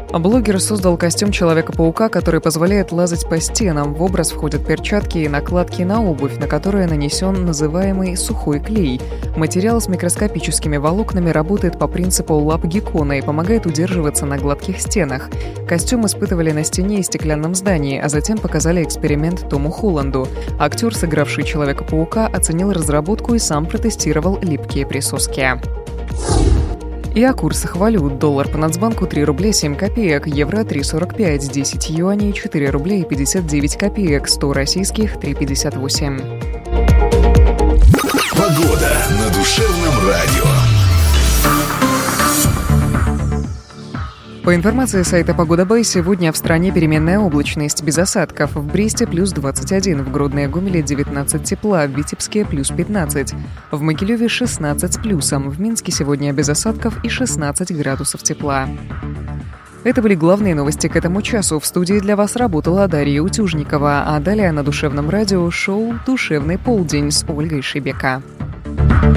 Блогер создал костюм Человека-паука, который позволяет лазать по стенам. В образ входят перчатки и накладки на обувь, на которые нанесен называемый сухой клей. Материал с микроскопическими волокнами работает по принципу лап геккона и помогает удерживаться на гладких стенах. Костюм испытывали на стене и стеклянном здании, а затем показали эксперимент Тому Холланду. Актер, сыгравший Человека-паука, оценил разработку и сам протестировал липкие присоски. И о курсах валют. Доллар по Нацбанку 3 рубля 7 копеек, евро 3,45, 10 юаней 4 рубля и 59 копеек, 100 российских 3,58. Погода на душевном радио. По информации сайта Погода.бай, сегодня в стране переменная облачность, без осадков. В Бресте плюс 21, в Гродно и Гомеле 19 тепла, в Витебске плюс 15, в Могилеве 16 с плюсом, в Минске сегодня без осадков и 16 градусов тепла. Это были главные новости к этому часу. В студии для вас работала Дарья Утюжникова, а далее на душевном радио шоу «Душевный полдень» с Ольгой Шебека.